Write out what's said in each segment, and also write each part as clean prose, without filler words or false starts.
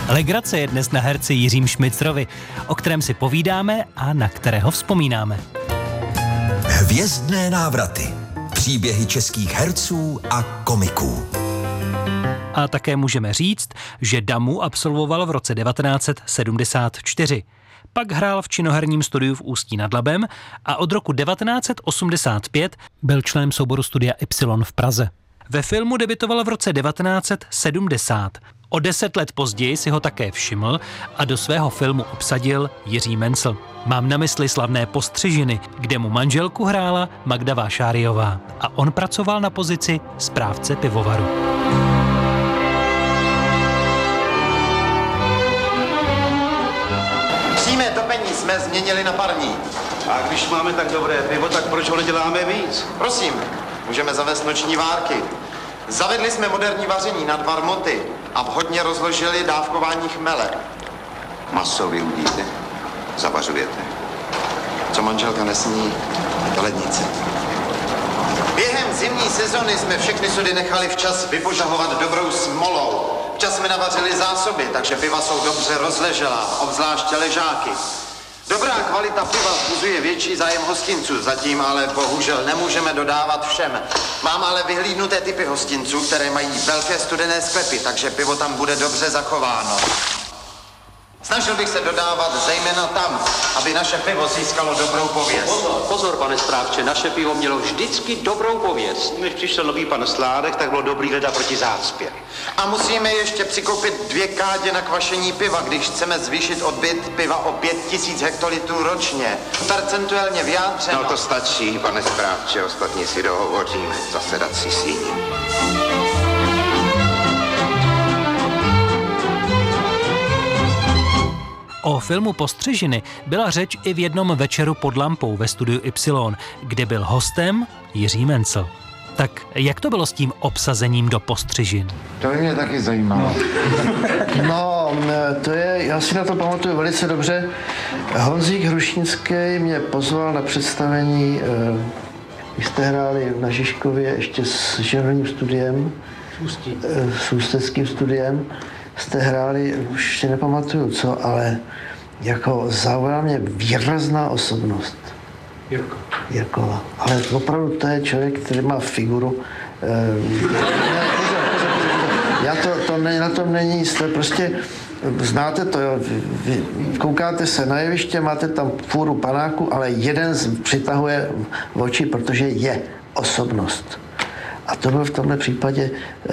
Legrace je dnes na herci Jiřím Šmicrovi, o kterém si povídáme a na kterého vzpomínáme. Hvězdné návraty. Příběhy českých herců a komiků. A také můžeme říct, že Damu absolvoval v roce 1974. Pak hrál v činoherním studiu v Ústí nad Labem a od roku 1985 byl členem souboru Studia Y v Praze. Ve filmu debutoval v roce 1970. O 10 let později si ho také všiml a do svého filmu obsadil Jiří Mencl. Mám na mysli slavné Postřižiny, kde mu manželku hrála Magda Vášáriová a on pracoval na pozici správce pivovaru. Přímé topení jsme změnili na parní. A když máme tak dobré pivo, tak proč ho neděláme víc? Prosím, můžeme zavést noční várky. Zavedli jsme moderní vaření na 2 rmoty a vhodně rozložili dávkování chmele. Maso vyudíte, zavařujete. Co manželka nesní, do lednice. Během zimní sezony jsme všechny sudy nechali včas vypožahovat dobrou smolou. Včas jsme navařili zásoby, takže piva jsou dobře rozleželá, obzvláště ležáky. Dobrá kvalita piva vzbuzuje větší zájem hostinců, zatím ale bohužel nemůžeme dodávat všem. Mám ale vyhlídnuté typy hostinců, které mají velké studené sklepy, takže pivo tam bude dobře zachováno. Snažil bych se dodávat zejména tam, aby naše pivo získalo dobrou pověst. Pozor, pane správče, naše pivo mělo vždycky dobrou pověst. Když přišel nový pan Sládek, tak bylo dobrý leda proti zácpě. A musíme ještě přikoupit 2 kádě na kvašení piva, když chceme zvýšit odbyt piva o 5000 hektolitrů ročně. Percentuálně vyjádřeno. No to stačí, pane správče, ostatní si dohovoříme. Zasedat si s jiným. O filmu Postřižiny byla řeč i v jednom večeru pod lampou ve studiu Y, kde byl hostem Jiří Mencl. Tak jak to bylo s tím obsazením do Postřižin? To by mě taky zajímalo. No, to je, já si na to pamatuju velice dobře. Honzík Hrušínský mě pozval na představení, když jste hráli na Žižkově ještě s živným studiem, s ústeckým studiem, jste hráli, už si nepamatuju co, ale jako zaujala mě výrazná osobnost. Jirkova. Ale opravdu to je člověk, který má figuru. Na tom není jisté. Prostě znáte to, jo. Vy koukáte se na jeviště, máte tam fůru panáku, ale jeden přitahuje v oči, protože je osobnost. A to byl v tomhle případě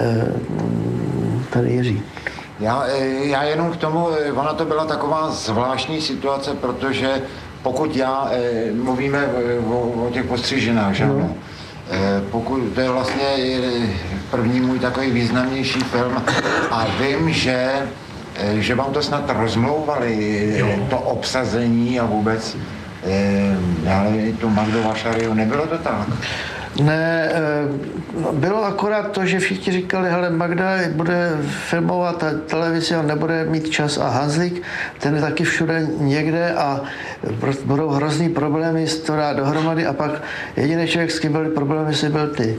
tady Jiří. Já jenom k tomu, ona to byla taková zvláštní situace, protože pokud mluvíme o těch Postřižinách, že ano? Pokud to je vlastně první můj takový významnější film a vím, že vám to snad rozmlouvali, to obsazení a vůbec, ale tu Magdu Vášáriovou, nebylo to tak? Ne, bylo akorát to, že všichni říkali, hele, Magda bude filmovat televizi a nebude mít čas a Hanzlík, ten je taky všude někde a budou hrozný problémy s to dát dohromady a pak jediný člověk, s kým byly problémy, si byl ty.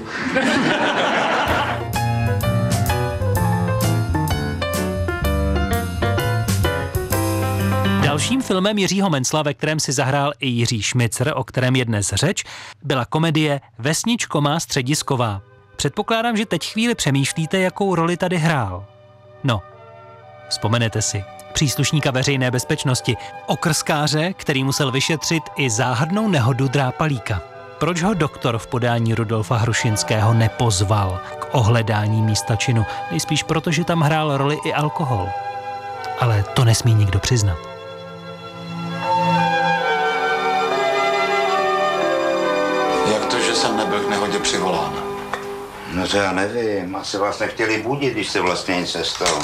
Dalším filmem Jiřího Mencla, ve kterém si zahrál i Jiří Šmicr, o kterém je dnes řeč, byla komedie Vesničko má středisková. Předpokládám, že teď chvíli přemýšlíte, jakou roli tady hrál. No, vzpomenete si. Příslušníka veřejné bezpečnosti, okrskáře, který musel vyšetřit i záhadnou nehodu drápalíka. Proč ho doktor v podání Rudolfa Hrušinského nepozval k ohledání místa činu? Nejspíš proto, že tam hrál roli i alkohol. Ale to nesmí nikdo přiznat. Jak to, že jsem nebyl k nehodě přivolán? No to já nevím, asi vás nechtěli budit, když se vlastně nic nestalo.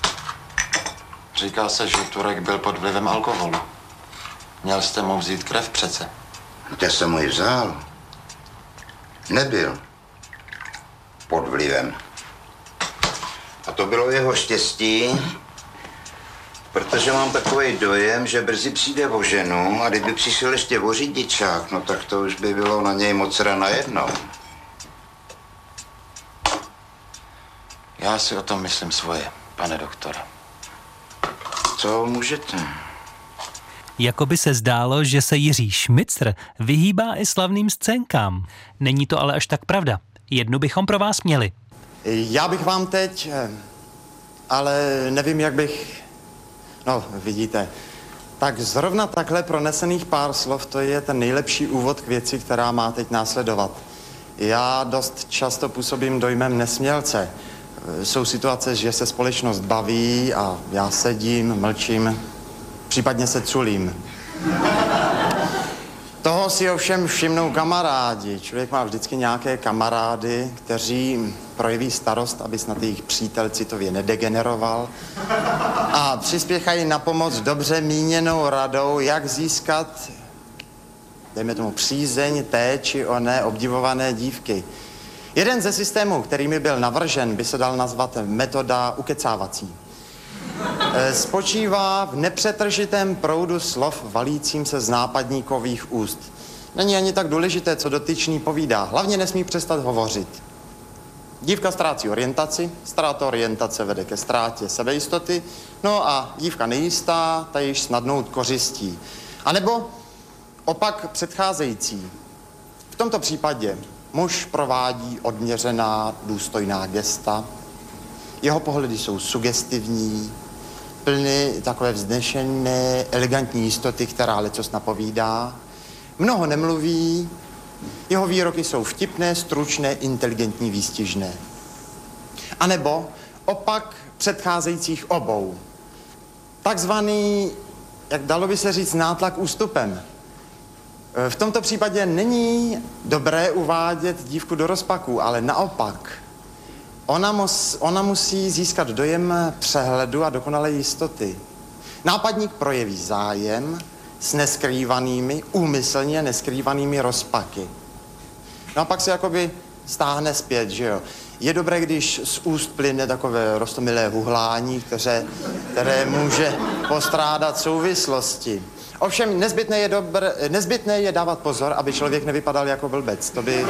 Říká se, že Turek byl pod vlivem alkoholu. Měl jste mu vzít krev přece. Já jsem mu ji vzal. Nebyl pod vlivem. A to bylo jeho štěstí, protože mám takový dojem, že brzy přijde o ženu a kdyby přišel ještě o řidičák, no tak to už by bylo na něj moc najednou. Já si o tom myslím svoje, pane doktore. Co můžete? Jako by se zdálo, že se Jiří Šmicr vyhýbá i slavným scénkám. Není to ale až tak pravda. Jednu bychom pro vás měli. Já bych vám teď, ale nevím, jak bych, no vidíte, tak zrovna takhle pronesených pár slov, to je ten nejlepší úvod k věci, která má teď následovat. Já dost často působím dojmem nesmělce. Jsou situace, že se společnost baví a já sedím, mlčím, případně se culím. Toho si ovšem všimnou kamarádi. Člověk má vždycky nějaké kamarády, kteří projeví starost, aby snad jejich přítel citově nedegeneroval a přispěchají na pomoc dobře míněnou radou, jak získat, dejme tomu, přízeň té či oné obdivované dívky. Jeden ze systémů, který mi byl navržen, by se dal nazvat metoda ukecávací. Spočívá v nepřetržitém proudu slov valícím se z nápadníkových úst. Není ani tak důležité, co dotyčný povídá. Hlavně nesmí přestat hovořit. Dívka ztrácí orientaci, ztráta orientace vede ke ztrátě sebejistoty, no a dívka nejistá, ta již snadnou kořistí. A nebo opak předcházející. V tomto případě muž provádí odměřená, důstojná gesta, jeho pohledy jsou sugestivní, plny takové vznešené, elegantní jistoty, která lecos napovídá. Mnoho nemluví, jeho výroky jsou vtipné, stručné, inteligentní, výstižné. A nebo opak předcházejících obou. Takzvaný, jak dalo by se říct, nátlak ústupem. V tomto případě není dobré uvádět dívku do rozpaků, ale naopak. Ona musí získat dojem přehledu a dokonalé jistoty. Nápadník projeví zájem s neskrývanými, úmyslně neskrývanými rozpaky. No a pak se jakoby stáhne zpět, že jo. Je dobré, když z úst plyne takové roztomilé huhlání, které může postrádat souvislosti. Ovšem nezbytné je dávat pozor, aby člověk nevypadal jako blbec. To by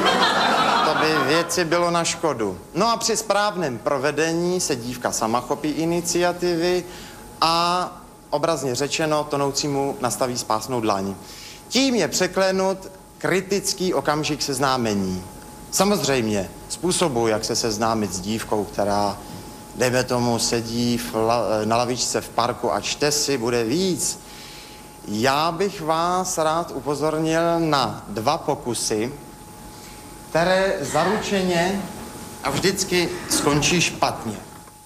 věci bylo na škodu. No a při správném provedení se dívka sama chopí iniciativy a obrazně řečeno tonoucímu nastaví spásnou dlaň. Tím je překlenut kritický okamžik seznámení. Samozřejmě způsobu, jak se seznámit s dívkou, která, dejme tomu, sedí na lavičce v parku a čte si, bude víc. Já bych vás rád upozornil na 2 pokusy, které zaručeně a vždycky skončí špatně.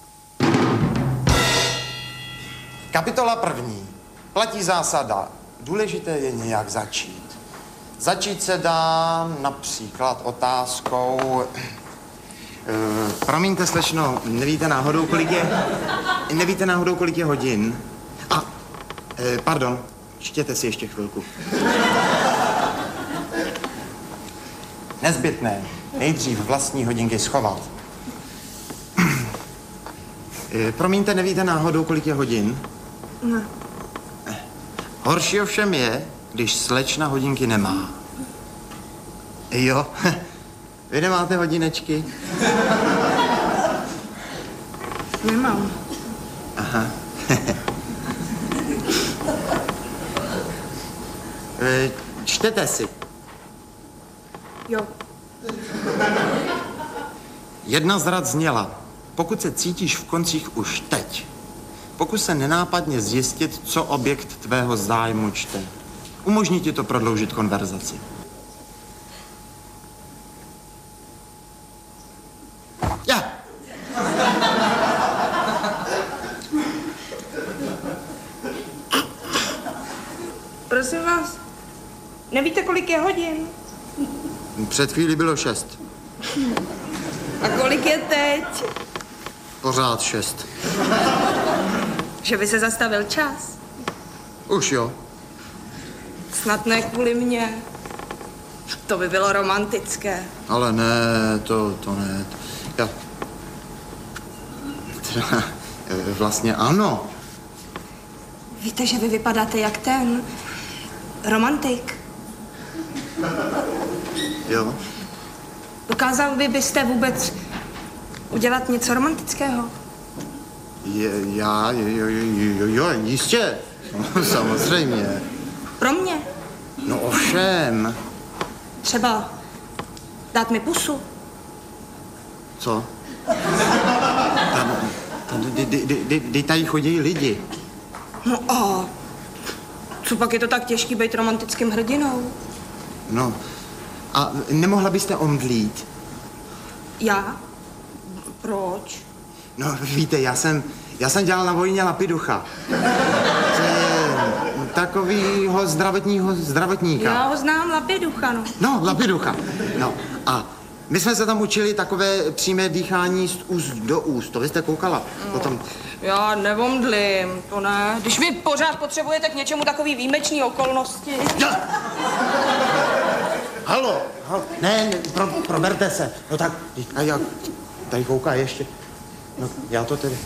Kapitola 1. Platí zásada. Důležité je nějak začít. Začít se dá například otázkou... promiňte, slečno, nevíte náhodou, kolik je hodin? Pardon, čtěte si ještě chvilku. Nezbytné. Nejdřív vlastní hodinky schovat. Promiňte, nevíte náhodou, kolik je hodin? Ne. Horší ovšem je, když slečna hodinky nemá. Jo, vy nemáte hodinečky? Nemám. Aha. Čtete si. Jo. Jedna z rad zněla, pokud se cítíš v koncích už teď, pokus se nenápadně zjistit, co objekt tvého zájmu čte. Umožní ti to prodloužit konverzaci. Já. Prosím vás, nevíte, kolik je hodin? Před chvílí bylo 6. A kolik je teď? Pořád 6. Že by se zastavil čas? Už jo. Snad ne kvůli mně. To by bylo romantické. Ale ne, to ne. Já... Teda, vlastně ano. Víte, že vy vypadáte jak ten romantik. Jo. Dokázal byste vůbec udělat něco romantického? Jo, jistě. Samozřejmě. Pro mě. No ovšem. Třeba dát mi pusu. Co? Tady chodí lidi. No a co pak je to tak těžký být romantickým hrdinou? No. A nemohla byste omdlít? Já? Proč? No, víte, já jsem dělal na vojně lapiducha. To je takovýho zdravotníka. Já ho znám, Lapiducha, no. No, lapiducha. No, a my jsme se tam učili takové přímé dýchání z úst do úst. To vy jste koukala? Potom... Já nevomdlím, to ne. Když vy pořád potřebujete k něčemu takový výjimečný okolnosti. Halo. Ne, proberte se. No tak, a jak? Tady kouká ještě. No, já to tedy...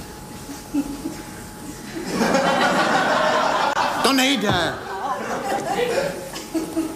To nejde.